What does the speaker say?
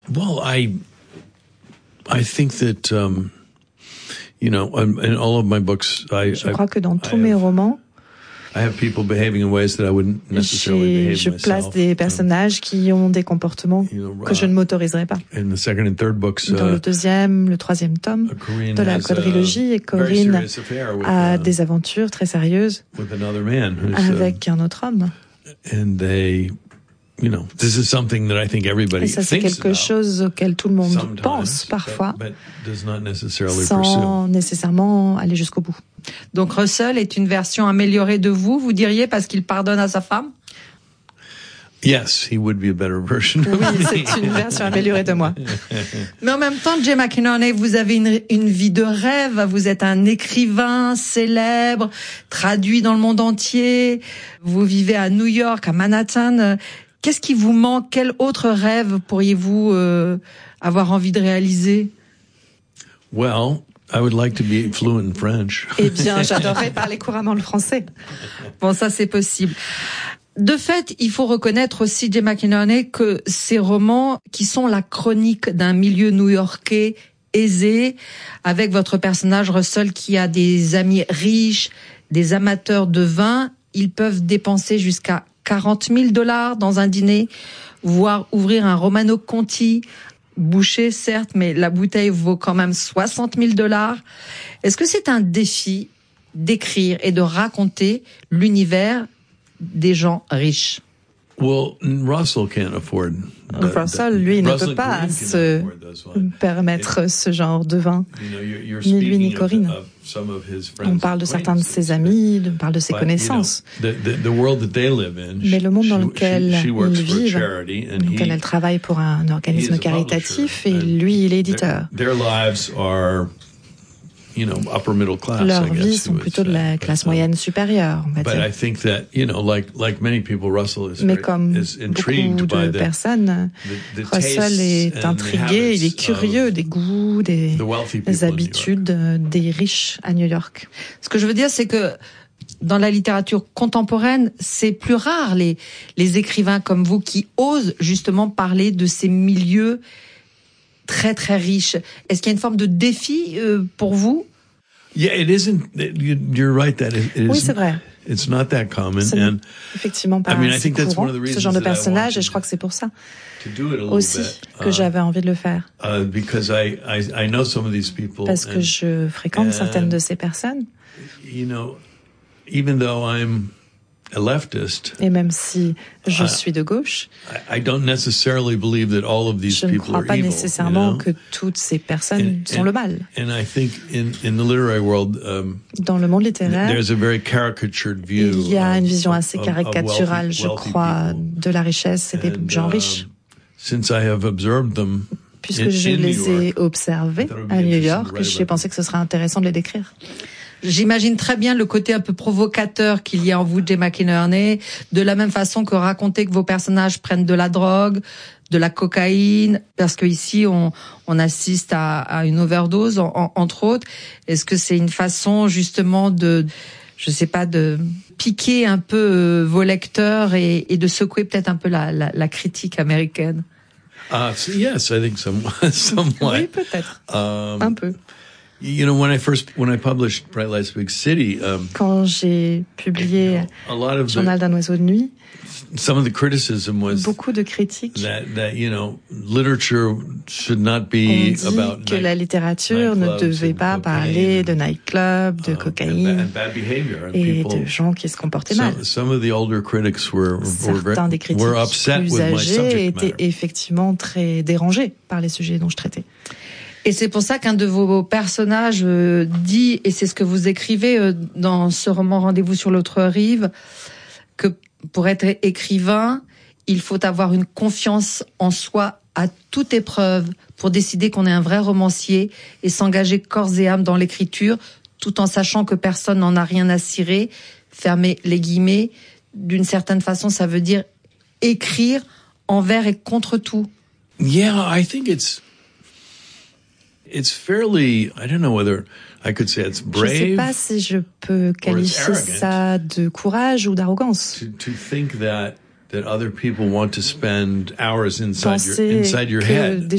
Well, I think that, in all of my books, Je crois que dans tous mes romans, I have people behaving in ways that I wouldn't necessarily behave je myself. place des personnages qui ont des comportements que je ne m'autoriserais pas. In the second and third books, dans le deuxième, le troisième tome de la quadrilogie, et Corinne a des aventures très sérieuses avec un autre homme. And they, this is something that I think everybody Et ça, c'est thinks quelque about chose auquel tout le monde sometimes, pense parfois, but does not necessarily sans nécessairement aller jusqu'au bout. Donc Russell est une version améliorée de vous, vous diriez, parce qu'il pardonne à sa femme? Yes, he would be a better version. Oui, c'est une version améliorée de moi. Mais en même temps, Jay McInerney, vous avez une vie de rêve. Vous êtes un écrivain célèbre, traduit dans le monde entier. Vous vivez à New York, à Manhattan. Qu'est-ce qui vous manque? Quel autre rêve pourriez-vous avoir envie de réaliser? Well, I would like to be fluent in French. Eh bien, j'adorerais parler couramment le français. Bon, ça, c'est possible. De fait, il faut reconnaître aussi, Jay McInerney, que ces romans, qui sont la chronique d'un milieu new-yorkais aisé, avec votre personnage Russell qui a des amis riches, des amateurs de vin, ils peuvent dépenser jusqu'à $40,000 dans un dîner, voire ouvrir un Romano Conti, bouché certes, mais la bouteille vaut quand même $60,000. Est-ce que c'est un défi d'écrire et de raconter l'univers des gens riches? Well, Russell can't afford Russell, lui, ne peut pas se permettre ce genre de vin, ni lui ni Corinne. On parle de certains de ses amis, on parle de ses connaissances. Mais le monde dans lequel ils vivent, dans lequel elle travaille pour un organisme caritatif, et lui, il est éditeur. Leurs vies sont plutôt de la classe moyenne supérieure, on va dire. Mais comme beaucoup de personnes, Russell est intrigué, il est curieux des goûts, des habitudes des riches à New York. Ce que je veux dire, c'est que dans la littérature contemporaine, c'est plus rare les écrivains comme vous qui osent justement parler de ces milieux très très riches. Est-ce qu'il y a une forme de défi pour vous? Yeah, it isn't. You're right that it is. Oui, c'est vrai. It's not that common. Ce n'est effectivement pas assez courant, ce genre de personnage, et je crois que c'est pour ça aussi que j'avais envie de le faire. Parce que je fréquente certaines de ces personnes. Even though I'm a leftist, et même si je suis de gauche, I don't necessarily believe that all of these je ne people crois are pas evil, nécessairement que toutes ces personnes sont le mal. And I think in the literary world, dans le monde littéraire, there's a very caricatured view. Il y a une vision assez caricaturale, je crois, de la richesse et des gens riches. Since I have observed them, puisque je les ai observés à New York, j'ai pensé que ce serait intéressant de les décrire. J'imagine très bien le côté un peu provocateur qu'il y a en vous, Jay McInerney, de la même façon que raconter que vos personnages prennent de la drogue, de la cocaïne, parce que ici on assiste à une overdose, entre autres. Est-ce que c'est une façon justement de piquer un peu vos lecteurs et de secouer peut-être un peu la critique américaine? Yes, I think somewhat. Oui, peut-être. Un peu. When I published Bright Lights Big City, quand j'ai publié Journal d'un oiseau de nuit, some of the criticism was beaucoup de critiques that literature should not be about que la littérature ne devait pas parler de nightclub, de cocaïne et de gens qui se comportaient mal. Some of the older critics certains des critiques plus âgés étaient effectivement très dérangés par les sujets dont je traitais. Et c'est pour ça qu'un de vos personnages dit, et c'est ce que vous écrivez dans ce roman Rendez-vous sur l'autre rive, que pour être écrivain, il faut avoir une confiance en soi à toute épreuve pour décider qu'on est un vrai romancier et s'engager corps et âme dans l'écriture, tout en sachant que personne n'en a rien à cirer. Fermez les guillemets. D'une certaine façon, ça veut dire écrire envers et contre tout. Yeah, I think it's fairly, I don't know whether I could say it's brave. Je sais pas si je peux qualifier ça de courage ou d'arrogance. To think that other people want to spend hours inside your head.